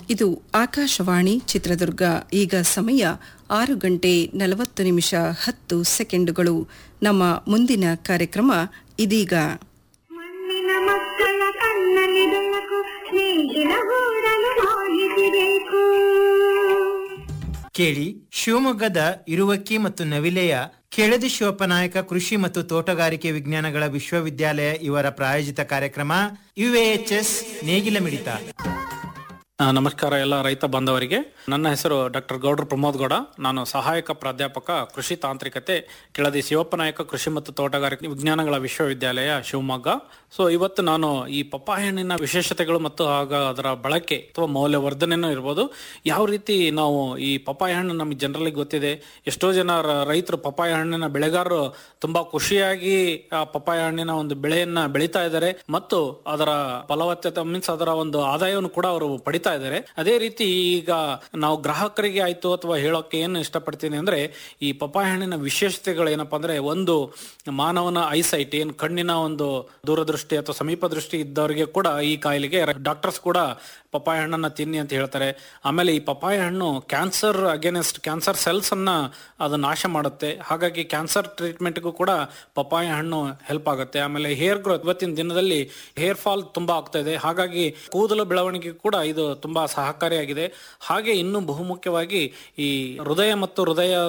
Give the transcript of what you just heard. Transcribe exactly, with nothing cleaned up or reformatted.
ಇದು ಆಕಾಶವಾಣಿ ಚಿತ್ರದುರ್ಗ. ಈಗ ಸಮಯ ಆರು ಗಂಟೆ ನಲವತ್ತು ನಿಮಿಷ ಹತ್ತು ಸೆಕೆಂಡುಗಳು. ನಮ್ಮ ಮುಂದಿನ ಕಾರ್ಯಕ್ರಮ ಇದೀಗ. ಮಣ್ಣಿನ ಮಕ್ಕಳ ಕಣ್ಣಲ್ಲಿ ಬೆಳಕು, ನೀರಿನ ಗೂಡಲು ಮಾಹಿತಿಬೇಕು. ಕೇಳಿ, ಶಿವಮೊಗ್ಗದ ಇರುವಕ್ಕಿ ಮತ್ತು ನವಿಲೆಯ ಕೆಳದಿ ಶಿವಪ್ಪನಾಯಕ ಕೃಷಿ ಮತ್ತು ತೋಟಗಾರಿಕೆ ವಿಜ್ಞಾನಗಳ ವಿಶ್ವವಿದ್ಯಾಲಯ ಇವರ ಪ್ರಾಯೋಜಿತ ಕಾರ್ಯಕ್ರಮ ಯುಎಎಚ್ಎಸ್ ನೇಗಿಲ ಮಿಡಿತ. ನಮಸ್ಕಾರ ಎಲ್ಲ ರೈತ ಬಾಂಧವರಿಗೆ. ನನ್ನ ಹೆಸರು ಡಾಕ್ಟರ್ ಗೌಡ್ರ ಪ್ರಮೋದ್ ಗೌಡ. ನಾನು ಸಹಾಯಕ ಪ್ರಾಧ್ಯಾಪಕ ಕೃಷಿ ತಾಂತ್ರಿಕತೆ ಕೆಳದಿ ಶಿವಪ್ಪನಾಯಕ ಕೃಷಿ ಮತ್ತು ತೋಟಗಾರಿಕೆ ವಿಜ್ಞಾನಗಳ ವಿಶ್ವವಿದ್ಯಾಲಯ ಶಿವಮೊಗ್ಗ. ಸೊ ಇವತ್ತು ನಾನು ಈ ಪಪ್ಪಾಯ ಹಣ್ಣಿನ ವಿಶೇಷತೆಗಳು ಮತ್ತು ಆಗ ಅದರ ಬಳಕೆ ಅಥವಾ ಮೌಲ್ಯವರ್ಧನೆನೂ ಇರ್ಬೋದು, ಯಾವ ರೀತಿ ನಾವು ಈ ಪಪ್ಪಾಯ ಹಣ್ಣು ನಮಗೆ ಜನರಲಿ ಗೊತ್ತಿದೆ, ಎಷ್ಟೋ ಜನ ರೈತರು ಪಪ್ಪಾಯ ಹಣ್ಣಿನ ಬೆಳೆಗಾರರು ತುಂಬಾ ಖುಷಿಯಾಗಿ ಆ ಪಪ್ಪಾಯ ಹಣ್ಣಿನ ಒಂದು ಬೆಳೆಯನ್ನ ಬೆಳೀತಾ ಇದ್ದಾರೆ ಮತ್ತು ಅದರ ಫಲವತ್ತತೆ ಮೀನ್ಸ್ ಅದರ ಒಂದು ಆದಾಯವನ್ನು ಕೂಡ ಅವರು ಪಡಿತಾ ಇದ್ದಾರೆ. ಅದೇ ರೀತಿ ಈಗ ನಾವು ಗ್ರಾಹಕರಿಗೆ ಆಯ್ತು ಅಥವಾ ಹೇಳೋಕೆ ಏನು ಇಷ್ಟಪಡ್ತೀನಿ ಅಂದ್ರೆ, ಈ ಪಪ್ಪಾಯ ಹಣ್ಣಿನ ವಿಶೇಷತೆಗಳು ಏನಪ್ಪಾ ಅಂದ್ರೆ, ಒಂದು ಮಾನವನ ಐಸೈಟ್ ಏನು ಕಣ್ಣಿನ ಒಂದು ದೂರದೃಷ್ಟಿ ಅಥವಾ ಸಮೀಪ ದೃಷ್ಟಿ ಇದ್ದವರಿಗೆ ಕೂಡ ಈ ಕಾಯಿಲೆಗೆ ಡಾಕ್ಟರ್ಸ್ ಕೂಡ ಪಪ್ಪಾಯ ಹಣ್ಣನ್ನ ತಿನ್ನಿ ಅಂತ ಹೇಳ್ತಾರೆ. ಆಮೇಲೆ ಈ ಪಪ್ಪಾಯ ಹಣ್ಣು ಕ್ಯಾನ್ಸರ್ ಅಗೇನೆಸ್ಟ್ ಕ್ಯಾನ್ಸರ್ ಸೆಲ್ಸ್ ಅನ್ನ ಅದು ನಾಶ ಮಾಡುತ್ತೆ. ಹಾಗಾಗಿ ಕ್ಯಾನ್ಸರ್ ಟ್ರೀಟ್ಮೆಂಟ್ಗೂ ಕೂಡ ಪಪ್ಪಾಯ ಹಣ್ಣು ಹೆಲ್ಪ್ ಆಗುತ್ತೆ. ಆಮೇಲೆ ಹೇರ್ ಗ್ರೋತ್, ಇವತ್ತಿನ ದಿನದಲ್ಲಿ ಹೇರ್ ಫಾಲ್ ತುಂಬಾ ಆಗ್ತಾ ಇದೆ, ಹಾಗಾಗಿ ಕೂದಲು ಬೆಳವಣಿಗೆ ಕೂಡ ಇದು ತುಂಬಾ ಸಹಕಾರಿಯಾಗಿದೆ. ಹಾಗೆ ಇನ್ನು ಬಹುಮುಖ್ಯವಾಗಿ ಈ ಹೃದಯ ಮತ್ತು ಹೃದಯ